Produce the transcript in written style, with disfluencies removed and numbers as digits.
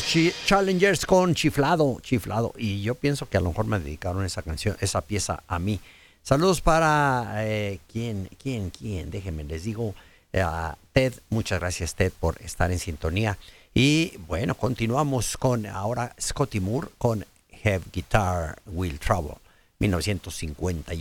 los Challengers con Chiflado, Chiflado. Y yo pienso que a lo mejor me dedicaron esa canción, esa pieza a mí. Saludos para, ¿quién? Déjenme, les digo, Ted. Muchas gracias, Ted, por estar en sintonía. Y bueno, continuamos con ahora Scotty Moore con Have Guitar Will Trouble, 1958.